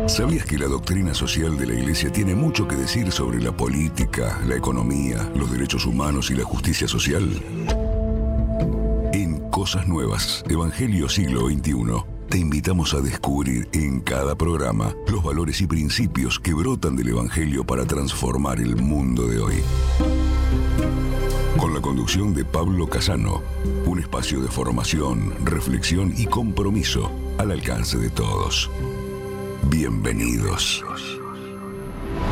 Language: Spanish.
¿Sabías que la doctrina social de la Iglesia tiene mucho que decir sobre la política, la economía, los derechos humanos y la justicia social? En Cosas Nuevas, Evangelio Siglo XXI, te invitamos a descubrir en cada programa los valores y principios que brotan del Evangelio para transformar el mundo de hoy. Con la conducción de Pablo Casano, un espacio de formación, reflexión y compromiso al alcance de todos. Bienvenidos.